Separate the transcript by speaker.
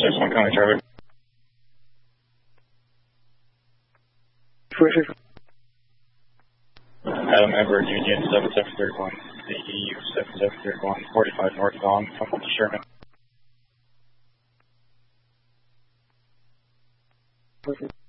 Speaker 1: 6-1 County Charlie. Adam Edward Union 7731, CEU 7731, 45 northbound, from Sherman.